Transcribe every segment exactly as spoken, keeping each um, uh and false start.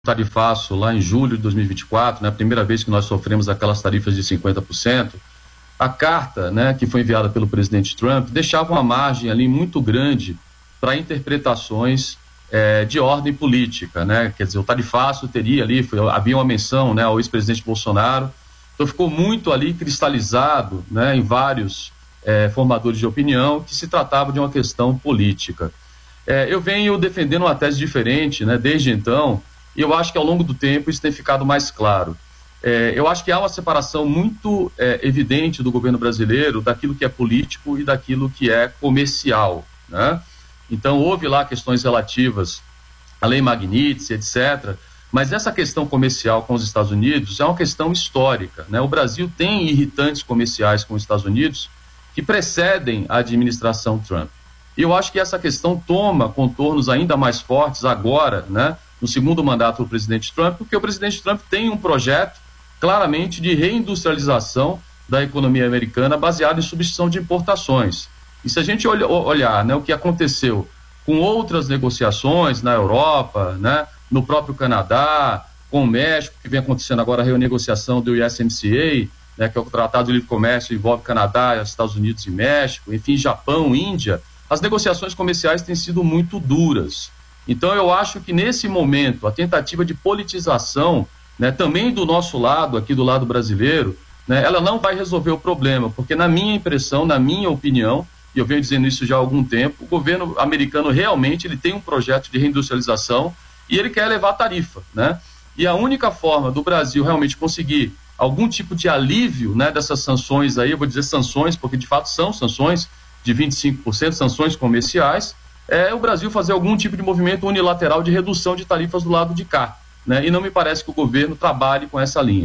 tarifaço lá em julho de dois mil e vinte e quatro, né, a primeira vez que nós sofremos aquelas tarifas de cinquenta por cento, a carta, né, que foi enviada pelo presidente Trump deixava uma margem ali muito grande para interpretações é, de ordem política, né, quer dizer, o tarifaço teria ali, foi, havia uma menção, né, ao ex-presidente Bolsonaro, então ficou muito ali cristalizado, né, em vários é, formadores de opinião que se tratava de uma questão política. É, eu venho defendendo uma tese diferente, né, desde então, e eu acho que ao longo do tempo isso tem ficado mais claro. É, eu acho que há uma separação muito é, evidente do governo brasileiro daquilo que é político e daquilo que é comercial, né? Então houve lá questões relativas à lei Magnitsky, etcétera, mas essa questão comercial com os Estados Unidos é uma questão histórica, né? O Brasil tem irritantes comerciais com os Estados Unidos que precedem a administração Trump. E eu acho que essa questão toma contornos ainda mais fortes agora, né, no segundo mandato do presidente Trump, porque o presidente Trump tem um projeto claramente de reindustrialização da economia americana baseado em substituição de importações. E se a gente olha, olhar, né, o que aconteceu com outras negociações na Europa, né, no próprio Canadá, com o México, que vem acontecendo agora a renegociação do U S M C A, né, que é o Tratado de Livre Comércio, envolve Canadá, Estados Unidos e México, enfim, Japão, Índia, as negociações comerciais têm sido muito duras. Então eu acho que nesse momento a tentativa de politização, né, também do nosso lado, aqui do lado brasileiro, né, ela não vai resolver o problema, porque na minha impressão, na minha opinião, e eu venho dizendo isso já há algum tempo, o governo americano realmente ele tem um projeto de reindustrialização e ele quer elevar a tarifa, né? E a única forma do Brasil realmente conseguir algum tipo de alívio, né, dessas sanções aí, eu vou dizer sanções, porque de fato são sanções de vinte e cinco por cento, sanções comerciais, é o Brasil fazer algum tipo de movimento unilateral de redução de tarifas do lado de cá, né? E não me parece que o governo trabalhe com essa linha.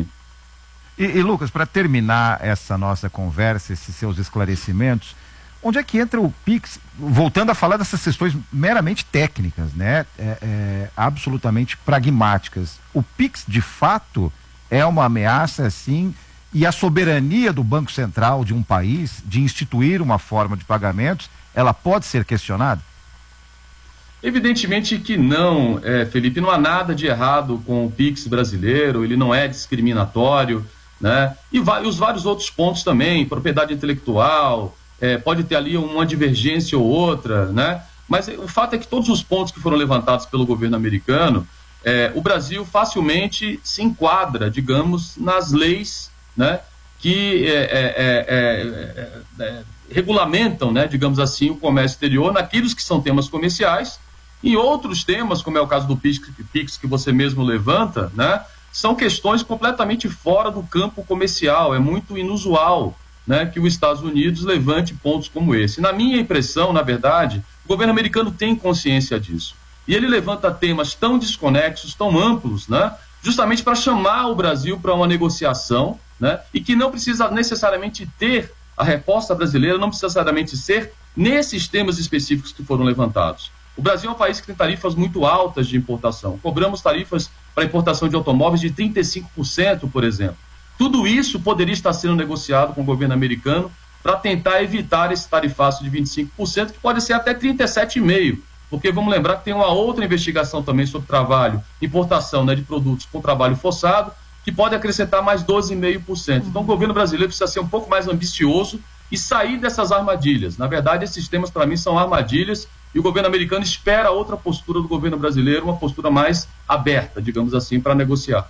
E, e Lucas, para terminar essa nossa conversa, esses seus esclarecimentos, onde é que entra o Pix, voltando a falar dessas questões meramente técnicas, né? É, é, absolutamente pragmáticas. O Pix, de fato, é uma ameaça, assim, e a soberania do Banco Central de um país de instituir uma forma de pagamentos, ela pode ser questionada? Evidentemente que não, é, Felipe, não há nada de errado com o Pix brasileiro, ele não é discriminatório, né? E, e os vários outros pontos também, propriedade intelectual, é, pode ter ali uma divergência ou outra, né? Mas o fato é que todos os pontos que foram levantados pelo governo americano, é, o Brasil facilmente se enquadra, digamos, nas leis, né, que é, é, é, é, é, regulamentam, né, digamos assim, o comércio exterior naqueles que são temas comerciais. Em outros temas, como é o caso do Pix, Pix que você mesmo levanta, né, são questões completamente fora do campo comercial. É muito inusual, né, que os Estados Unidos levante pontos como esse. Na minha impressão, na verdade, o governo americano tem consciência disso. E ele levanta temas tão desconexos, tão amplos, né, justamente para chamar o Brasil para uma negociação, né, e que não precisa necessariamente ter a resposta brasileira, não precisa necessariamente ser nesses temas específicos que foram levantados. O Brasil é um país que tem tarifas muito altas de importação. Cobramos tarifas para importação de automóveis de trinta e cinco por cento, por exemplo. Tudo isso poderia estar sendo negociado com o governo americano para tentar evitar esse tarifaço de vinte e cinco por cento, que pode ser até trinta e sete vírgula cinco por cento. Porque vamos lembrar que tem uma outra investigação também sobre trabalho, importação, né, de produtos com trabalho forçado, que pode acrescentar mais doze vírgula cinco por cento. Então o governo brasileiro precisa ser um pouco mais ambicioso e sair dessas armadilhas. Na verdade, esses temas para mim são armadilhas e o governo americano espera outra postura do governo brasileiro, uma postura mais aberta, digamos assim, para negociar.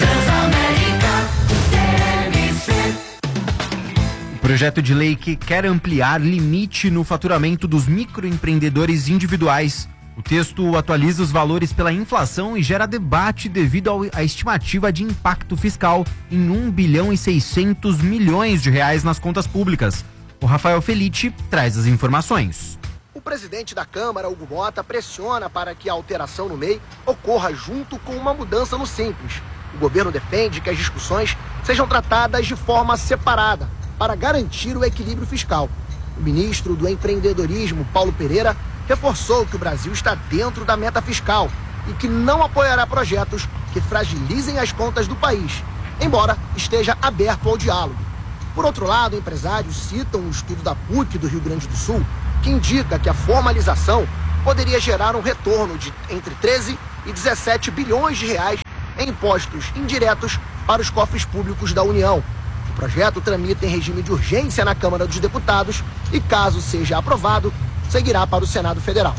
O projeto de lei que quer ampliar limite no faturamento dos microempreendedores individuais. O texto atualiza os valores pela inflação e gera debate devido ao, à estimativa de impacto fiscal em um bilhão e seiscentos milhões de reais nas contas públicas. O Rafael Felitti traz as informações. O presidente da Câmara, Hugo Mota, pressiona para que a alteração no M E I ocorra junto com uma mudança no Simples. O governo defende que as discussões sejam tratadas de forma separada, para garantir o equilíbrio fiscal. O ministro do Empreendedorismo, Paulo Pereira, reforçou que o Brasil está dentro da meta fiscal e que não apoiará projetos que fragilizem as contas do país, embora esteja aberto ao diálogo. Por outro lado, empresários citam um estudo da P U C do Rio Grande do Sul que indica que a formalização poderia gerar um retorno de entre treze e dezessete bilhões de reais em impostos indiretos para os cofres públicos da União. O projeto tramita em regime de urgência na Câmara dos Deputados e, caso seja aprovado, seguirá para o Senado Federal.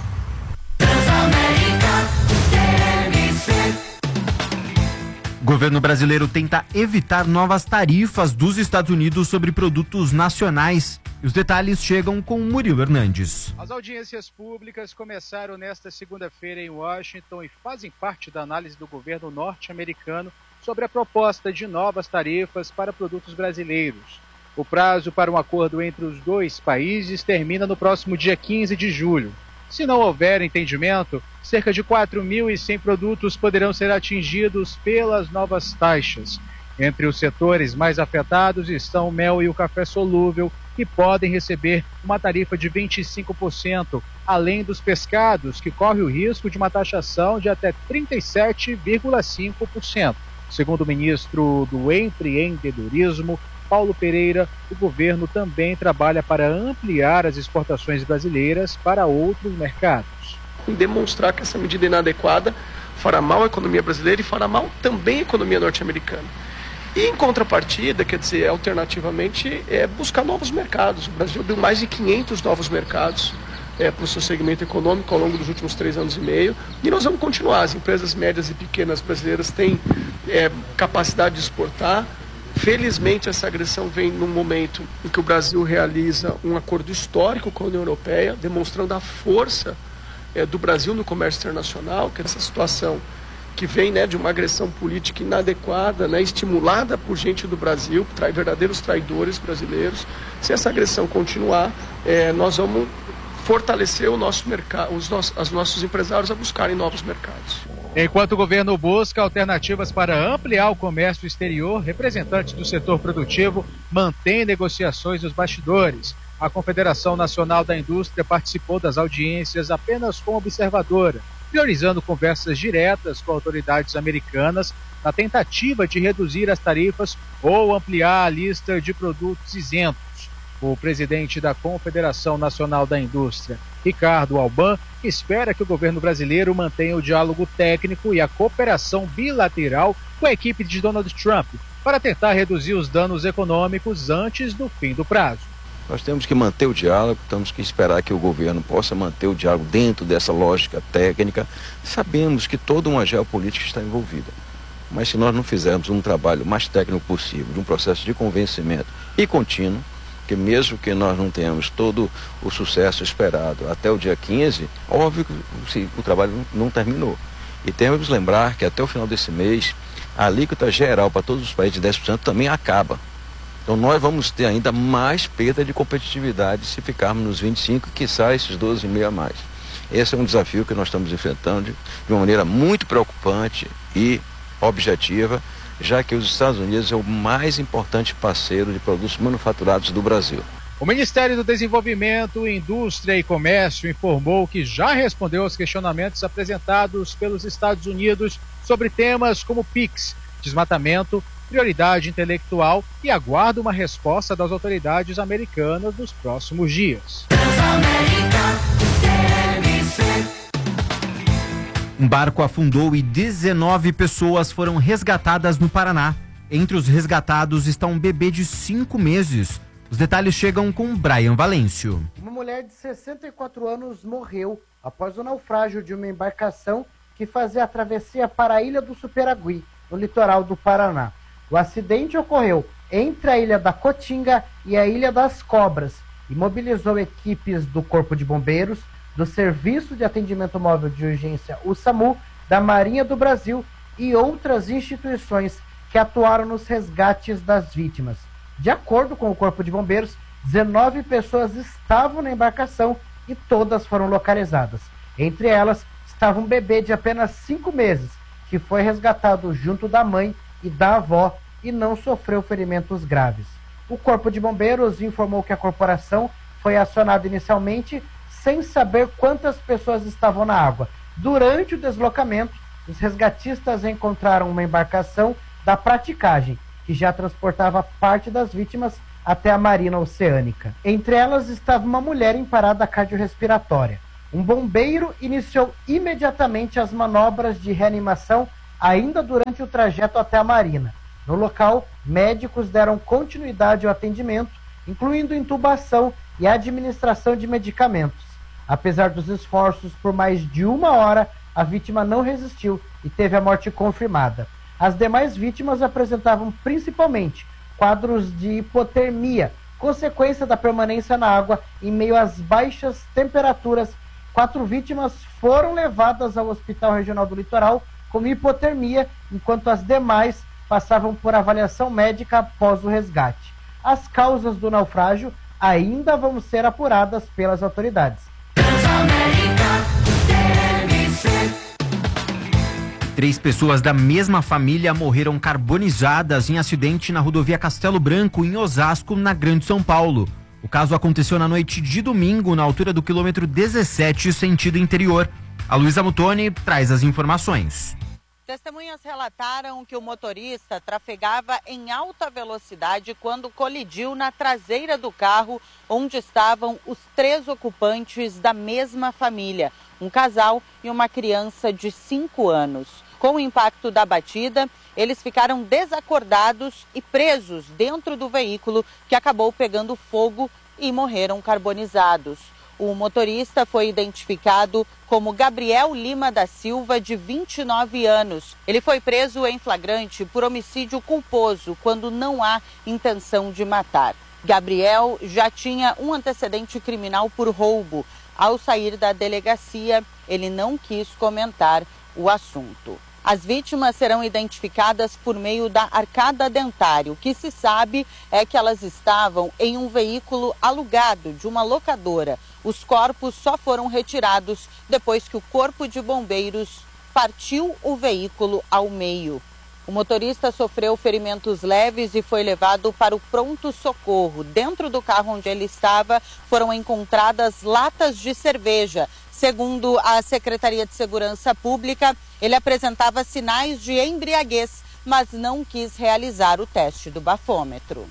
O governo brasileiro tenta evitar novas tarifas dos Estados Unidos sobre produtos nacionais. Os detalhes chegam com Murilo Hernandes. As audiências públicas começaram nesta segunda-feira em Washington e fazem parte da análise do governo norte-americano sobre a proposta de novas tarifas para produtos brasileiros. O prazo para um acordo entre os dois países termina no próximo dia quinze de julho. Se não houver entendimento, cerca de quatro mil e cem produtos poderão ser atingidos pelas novas taxas. Entre os setores mais afetados estão o mel e o café solúvel, que podem receber uma tarifa de vinte e cinco por cento, além dos pescados, que corre o risco de uma taxação de até trinta e sete vírgula cinco por cento. Segundo o ministro do Empreendedorismo, Paulo Pereira, o governo também trabalha para ampliar as exportações brasileiras para outros mercados. Demonstrar que essa medida é inadequada fará mal à economia brasileira e fará mal também à economia norte-americana. E em contrapartida, quer dizer, alternativamente, é buscar novos mercados. O Brasil abriu mais de quinhentos novos mercados é, para o seu segmento econômico ao longo dos últimos três anos e meio. E nós vamos continuar. As empresas médias e pequenas brasileiras têm é, capacidade de exportar. Felizmente, essa agressão vem num momento em que o Brasil realiza um acordo histórico com a União Europeia, demonstrando a força é, do Brasil no comércio internacional, que essa situação que vem, né, de uma agressão política inadequada, né, estimulada por gente do Brasil, trai, verdadeiros traidores brasileiros. Se essa agressão continuar, é, nós vamos fortalecer o nosso mercado, os nossos, os nossos empresários a buscarem novos mercados. Enquanto o governo busca alternativas para ampliar o comércio exterior, representantes do setor produtivo mantêm negociações nos bastidores. A Confederação Nacional da Indústria participou das audiências apenas como observadora, priorizando conversas diretas com autoridades americanas na tentativa de reduzir as tarifas ou ampliar a lista de produtos isentos. O presidente da Confederação Nacional da Indústria, Ricardo Alban, espera que o governo brasileiro mantenha o diálogo técnico e a cooperação bilateral com a equipe de Donald Trump para tentar reduzir os danos econômicos antes do fim do prazo. Nós temos que manter o diálogo, temos que esperar que o governo possa manter o diálogo dentro dessa lógica técnica. Sabemos que toda uma geopolítica está envolvida, mas se nós não fizermos um trabalho mais técnico possível, de um processo de convencimento e contínuo, que mesmo que nós não tenhamos todo o sucesso esperado até o dia quinze, óbvio que o trabalho não terminou. E temos que lembrar que até o final desse mês, a alíquota geral para todos os países de dez por cento também acaba. Então nós vamos ter ainda mais perda de competitividade se ficarmos nos vinte e cinco, quiçá esses doze vírgula cinco a mais. Esse é um desafio que nós estamos enfrentando de, de uma maneira muito preocupante e objetiva, já que os Estados Unidos é o mais importante parceiro de produtos manufaturados do Brasil. O Ministério do Desenvolvimento, Indústria e Comércio informou que já respondeu aos questionamentos apresentados pelos Estados Unidos sobre temas como Pix, desmatamento, prioridade intelectual e aguarda uma resposta das autoridades americanas nos próximos dias. Um barco afundou e dezenove pessoas foram resgatadas no Paraná. Entre os resgatados está um bebê de cinco meses. Os detalhes chegam com Brian Valêncio. Uma mulher de sessenta e quatro anos morreu após o naufrágio de uma embarcação que fazia a travessia para a Ilha do Superagui, no litoral do Paraná. O acidente ocorreu entre a Ilha da Cotinga e a Ilha das Cobras e mobilizou equipes do Corpo de Bombeiros, do Serviço de Atendimento Móvel de Urgência, o SAMU, da Marinha do Brasil e outras instituições que atuaram nos resgates das vítimas. De acordo com o Corpo de Bombeiros, dezenove pessoas estavam na embarcação e todas foram localizadas. Entre elas estava um bebê de apenas cinco meses, que foi resgatado junto da mãe e da avó e não sofreu ferimentos graves. O Corpo de Bombeiros informou que a corporação foi acionada inicialmente sem saber quantas pessoas estavam na água. Durante o deslocamento, os resgatistas encontraram uma embarcação da Praticagem, que já transportava parte das vítimas até a Marina Oceânica. Entre elas estava uma mulher em parada cardiorrespiratória. Um bombeiro iniciou imediatamente as manobras de reanimação ainda durante o trajeto até a Marina. No local, médicos deram continuidade ao atendimento, incluindo intubação e administração de medicamentos. Apesar dos esforços por mais de uma hora, a vítima não resistiu e teve a morte confirmada. As demais vítimas apresentavam principalmente quadros de hipotermia, consequência da permanência na água em meio às baixas temperaturas. Quatro vítimas foram levadas ao Hospital Regional do Litoral com hipotermia, enquanto as demais passavam por avaliação médica após o resgate. As causas do naufrágio ainda vão ser apuradas pelas autoridades. Três pessoas da mesma família morreram carbonizadas em acidente na rodovia Castelo Branco, em Osasco, na Grande São Paulo. O caso aconteceu na noite de domingo, na altura do quilômetro dezessete, sentido interior. A Luísa Mutoni traz as informações. Testemunhas relataram que o motorista trafegava em alta velocidade quando colidiu na traseira do carro onde estavam os três ocupantes da mesma família, um casal e uma criança de cinco anos. Com o impacto da batida, eles ficaram desacordados e presos dentro do veículo, que acabou pegando fogo e morreram carbonizados. O motorista foi identificado como Gabriel Lima da Silva, de vinte e nove anos. Ele foi preso em flagrante por homicídio culposo, quando não há intenção de matar. Gabriel já tinha um antecedente criminal por roubo. Ao sair da delegacia, ele não quis comentar o assunto. As vítimas serão identificadas por meio da arcada dentária. O que se sabe é que elas estavam em um veículo alugado de uma locadora. Os corpos só foram retirados depois que o corpo de bombeiros partiu o veículo ao meio. O motorista sofreu ferimentos leves e foi levado para o pronto-socorro. Dentro do carro onde ele estava foram encontradas latas de cerveja. Segundo a Secretaria de Segurança Pública, ele apresentava sinais de embriaguez, mas não quis realizar o teste do bafômetro.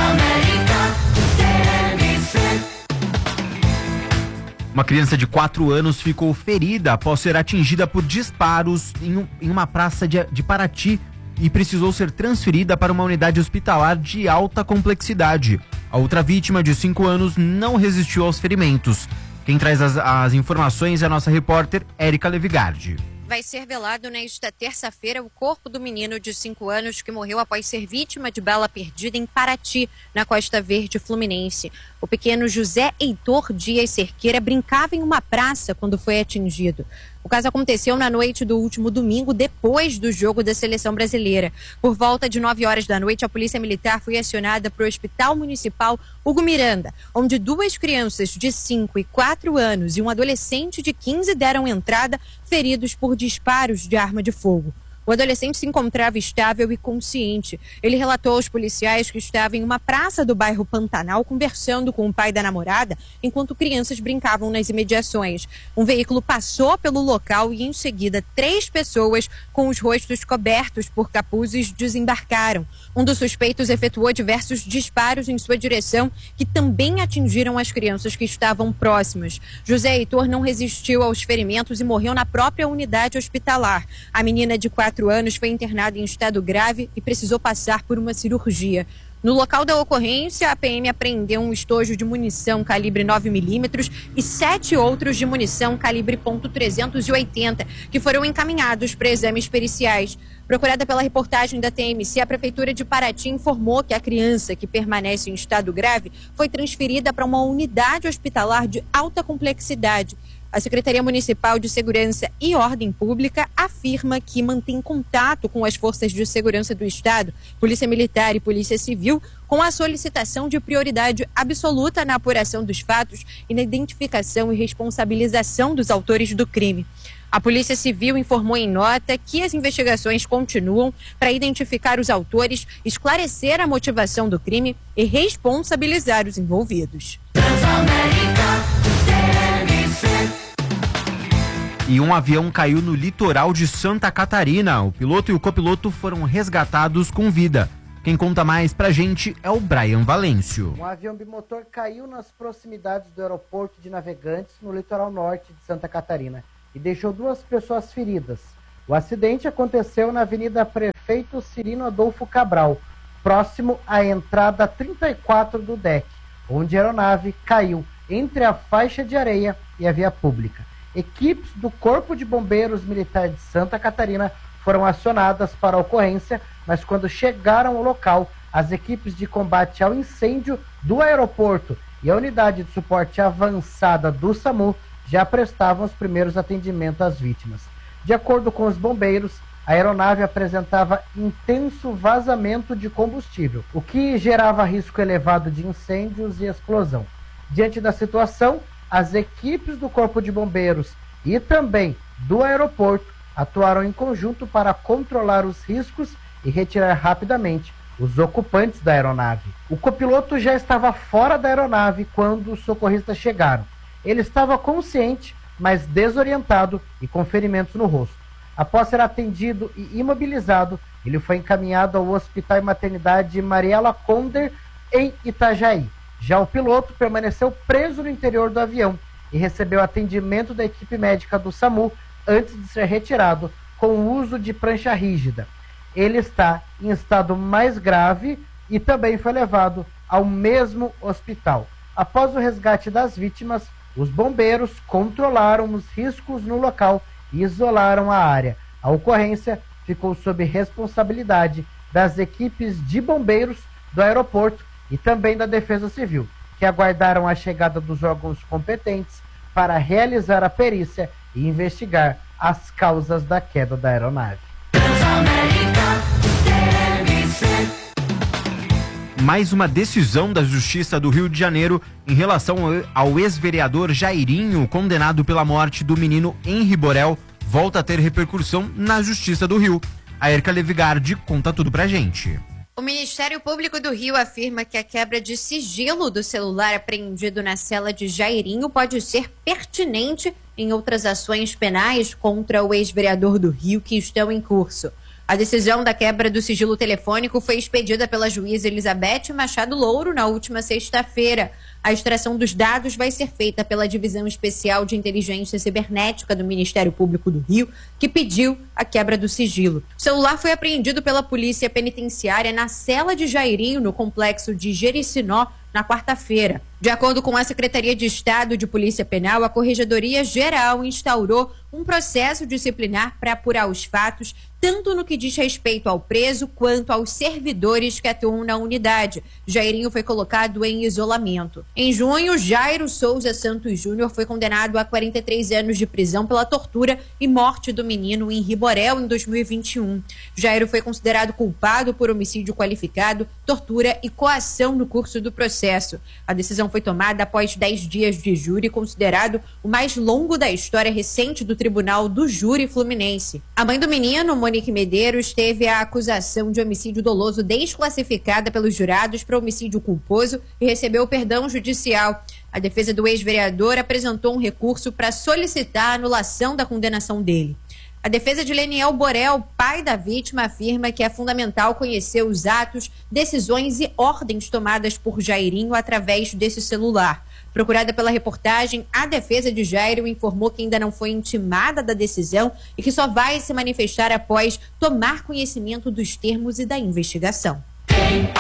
Uma criança de quatro anos ficou ferida após ser atingida por disparos em, um, em uma praça de, de Paraty e precisou ser transferida para uma unidade hospitalar de alta complexidade. A outra vítima, de cinco anos, não resistiu aos ferimentos. Quem traz as, as informações é a nossa repórter Érica Levigardi. Vai ser velado nesta terça-feira o corpo do menino de cinco anos que morreu após ser vítima de bala perdida em Paraty, na Costa Verde Fluminense. O pequeno José Heitor Dias Cerqueira brincava em uma praça quando foi atingido. O caso aconteceu na noite do último domingo, depois do jogo da seleção brasileira. Por volta de nove horas da noite, a Polícia Militar foi acionada para o Hospital Municipal Hugo Miranda, onde duas crianças de cinco e quatro anos e um adolescente de quinze deram entrada feridos por disparos de arma de fogo. O adolescente se encontrava estável e consciente. Ele relatou aos policiais que estava em uma praça do bairro Pantanal conversando com o pai da namorada, enquanto crianças brincavam nas imediações. Um veículo passou pelo local e, em seguida, três pessoas com os rostos cobertos por capuzes desembarcaram. Um dos suspeitos efetuou diversos disparos em sua direção, que também atingiram as crianças que estavam próximas. José Heitor não resistiu aos ferimentos e morreu na própria unidade hospitalar. A menina de quatro anos foi internada em estado grave e precisou passar por uma cirurgia. No local da ocorrência, a P M apreendeu um estojo de munição calibre nove milímetros e sete outros de munição calibre ponto trezentos e oitenta, que foram encaminhados para exames periciais. Procurada pela reportagem da T M C, a Prefeitura de Paraty informou que a criança, que permanece em estado grave, foi transferida para uma unidade hospitalar de alta complexidade. A Secretaria Municipal de Segurança e Ordem Pública afirma que mantém contato com as forças de segurança do Estado, Polícia Militar e Polícia Civil, com a solicitação de prioridade absoluta na apuração dos fatos e na identificação e responsabilização dos autores do crime. A Polícia Civil informou em nota que as investigações continuam para identificar os autores, esclarecer a motivação do crime e responsabilizar os envolvidos. E um avião caiu no litoral de Santa Catarina. O piloto e o copiloto foram resgatados com vida. Quem conta mais pra gente é o Brian Valêncio. Um avião bimotor caiu nas proximidades do aeroporto de Navegantes, no litoral norte de Santa Catarina, e deixou duas pessoas feridas. O acidente aconteceu na Avenida Prefeito Cirino Adolfo Cabral, próximo à entrada trinta e quatro do D E C, onde a aeronave caiu entre a faixa de areia e a via pública. Equipes do Corpo de Bombeiros Militar de Santa Catarina foram acionadas para a ocorrência, mas quando chegaram ao local, as equipes de combate ao incêndio do aeroporto e a unidade de suporte avançada do SAMU já prestavam os primeiros atendimentos às vítimas. De acordo com os bombeiros, a aeronave apresentava intenso vazamento de combustível, o que gerava risco elevado de incêndios e explosão. Diante da situação, as equipes do Corpo de Bombeiros e também do aeroporto atuaram em conjunto para controlar os riscos e retirar rapidamente os ocupantes da aeronave. O copiloto já estava fora da aeronave quando os socorristas chegaram. Ele estava consciente, mas desorientado e com ferimentos no rosto. Após ser atendido e imobilizado, ele foi encaminhado ao Hospital e Maternidade Mariela Conder, em Itajaí. Já o piloto permaneceu preso no interior do avião e recebeu atendimento da equipe médica do SAMU antes de ser retirado com o uso de prancha rígida. Ele está em estado mais grave e também foi levado ao mesmo hospital. Após o resgate das vítimas, os bombeiros controlaram os riscos no local e isolaram a área. A ocorrência ficou sob responsabilidade das equipes de bombeiros do aeroporto e também da Defesa Civil, que aguardaram a chegada dos órgãos competentes para realizar a perícia e investigar as causas da queda da aeronave. Mais uma decisão da Justiça do Rio de Janeiro em relação ao ex-vereador Jairinho, condenado pela morte do menino Henri Borel, volta a ter repercussão na Justiça do Rio. A Erika Levigardi conta tudo pra gente. O Ministério Público do Rio afirma que a quebra de sigilo do celular apreendido na cela de Jairinho pode ser pertinente em outras ações penais contra o ex-vereador do Rio que estão em curso. A decisão da quebra do sigilo telefônico foi expedida pela juíza Elizabeth Machado Louro na última sexta-feira. A extração dos dados vai ser feita pela Divisão Especial de Inteligência Cibernética do Ministério Público do Rio, que pediu a quebra do sigilo. O celular foi apreendido pela Polícia Penitenciária na cela de Jairinho, no complexo de Jericinó, na quarta-feira. De acordo com a Secretaria de Estado de Polícia Penal, a Corregedoria Geral instaurou um processo disciplinar para apurar os fatos, tanto no que diz respeito ao preso quanto aos servidores que atuam na unidade. Jairinho foi colocado em isolamento. Em junho, Jairo Souza Santos Júnior foi condenado a quarenta e três anos de prisão pela tortura e morte do menino Henri Borel em dois mil e vinte e um. Jairo foi considerado culpado por homicídio qualificado, tortura e coação no curso do processo. A decisão foi tomada após dez dias de júri, considerado o mais longo da história recente do Tribunal do Júri Fluminense. A mãe do menino, Monique Medeiros, teve a acusação de homicídio doloso desclassificada pelos jurados para homicídio culposo e recebeu perdão judicial. A defesa do ex-vereador apresentou um recurso para solicitar a anulação da condenação dele. A defesa de Leniel Borel, pai da vítima, afirma que é fundamental conhecer os atos, decisões e ordens tomadas por Jairinho através desse celular. Procurada pela reportagem, a defesa de Jairo informou que ainda não foi intimada da decisão e que só vai se manifestar após tomar conhecimento dos termos e da investigação.